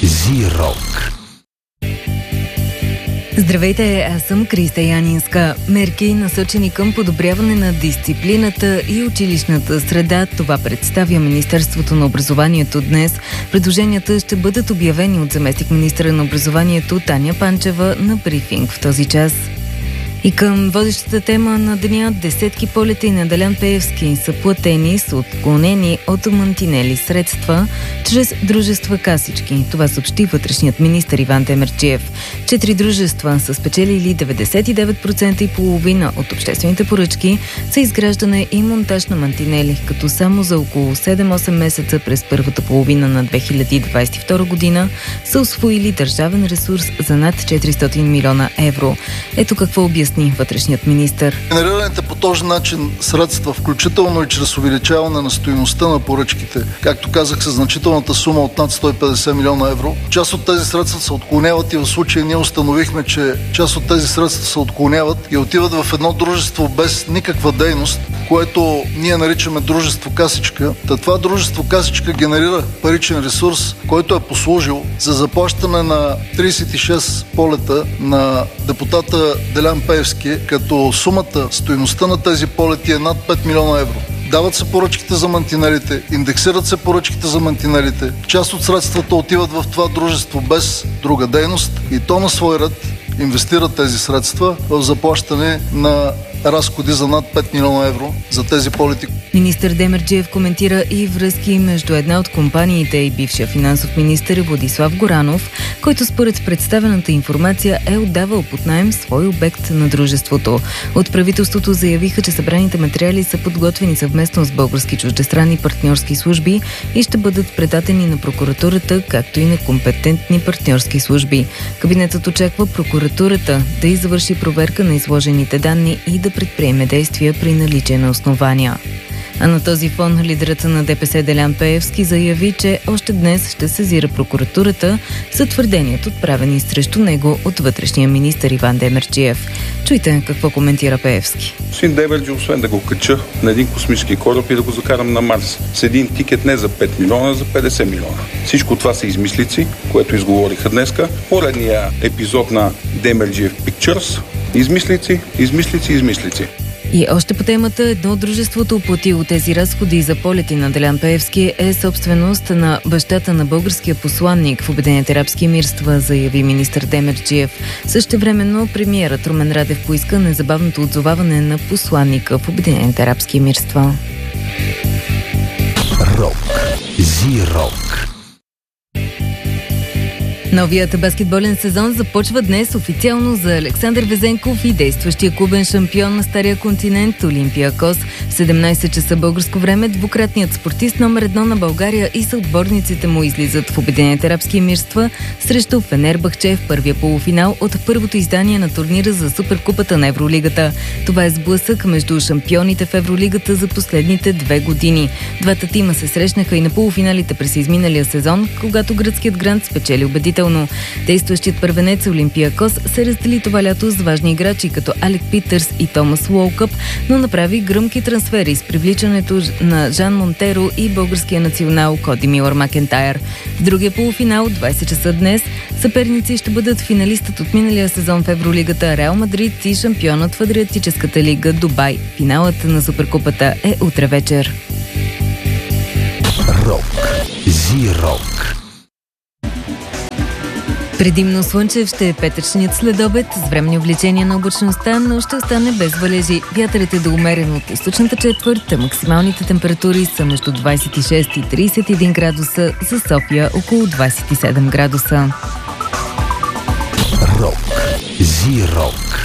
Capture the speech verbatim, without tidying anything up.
Зи-рок. Здравейте, аз съм Криста Янинска. Мерки, насочени към подобряване на дисциплината и училищната среда, това представя Министерството на образованието днес. Предложенията ще бъдат обявени от заместник-министъра на образованието Таня Панчева на брифинг в този час. И към водещата тема на деня, десетки полети на Делян Пеевски са платени с отклонени от мантинели средства чрез дружества Касички. Това съобщи вътрешният министър Иван Демерджиев. Четири дружества са спечелили деветдесет и девет процента и половина от обществените поръчки за изграждане и монтаж на мантинели, като само за около седем-осем месеца през първата половина на две хиляди двадесет и втора година са усвоили държавен ресурс за над четиристотин милиона евро. Ето какво обясни вътрешният министър. Генерираните по този начин средства, включително и чрез увеличаване на стойността на поръчките, както казах, със значителната сума от над сто и петдесет милиона евро, част от тези средства се отклоняват и в случая ние установихме, че част от тези средства се отклоняват и отиват в едно дружество без никаква дейност, което ние наричаме дружество Касичка. Та това дружество Касичка генерира паричен ресурс, който е послужил за заплащане на тридесет и шест полета на депутата Делян Пеевски, като сумата, стойността на тези полети е над пет милиона евро. Дават се поръчките за мантинелите, индексират се поръчките за мантинелите. Част от средствата отиват в това дружество без друга дейност и то на свой ред инвестира тези средства в заплащане на разходи за над пет милиона евро за тези полети. Министър Демерджиев коментира и връзки между една от компаниите и бившия финансов министър Владислав Горанов, който според представената информация е отдавал под наем свой обект на дружеството. От правителството заявиха, че събраните материали са подготвени съвместно с български чуждестранни партньорски служби и ще бъдат предадени на прокуратурата, както и на компетентни партньорски служби. Кабинетът очаква прокуратурата да извърши проверка на изложените данни и да предприеме действия при наличие на основания. А на този фон лидерът на ДПС Делян Пеевски заяви, че още днес ще сезира прокуратурата за твърдението, отправени срещу него от вътрешния министър Иван Демерджиев. Чуйте какво коментира Пеевски. Господин Демерджиев, освен да го кача на един космически кораб и да го закарам на Марс с един тикет не за пет милиона, а за петдесет милиона. Всичко това са измислици, което изговориха днеска. Поредния епизод на Демерджиев Pictures. Измислици, измислици, измислици. И още по темата, едно от дружеството, платило тези разходи за полети на Делян Пеевски, е собственост на бащата на българския посланник в Обединените арабски емирства, заяви министър Демерджиев. Същевременно премиерът Румен Радев поиска незабавното отзоваване на посланника в Обединените арабски емирства. Рок. Зи-рок. Новият баскетболен сезон започва днес официално за Александър Везенков и действащия клубен шампион на Стария континент Олимпиакос. В седемнадесет часа българско време двукратният спортист номер едно на България и съотборниците му излизат в Обединените арабски емирства срещу Фенербахче в първия полуфинал от първото издание на турнира за Суперкупата на Евролигата. Това е сблъсък между шампионите в Евролигата за последните две години. Двата тима се срещнаха и на полуфиналите през изминалия сезон, когато гръцкият грант спечели убедително. Действащият първенец Олимпиакос се раздели това лято с важни играчи като Алек Питърс и Томас Уолкъп, но направи гръмки трансфери с привличането на Жан Монтеро и българския национал Коди Милър Макентайр. В другия полуфинал, двадесет часа днес, съперници ще бъдат финалистът от миналия сезон в Евролигата Реал Мадрид и шампионът в Адриатическата лига Дубай. Финалът на Суперкупата е утре вечер. Рок. Зи-рок. Предимно слънчев ще е петъчният следобед с временни увлечения на облачността, но ще остане без валежи. Вятърът е до умерен от източната четвърт, а максималните температури са между двадесет и шест и тридесет и един градуса, за София около двадесет и седем градуса. Рок. Зи-рок.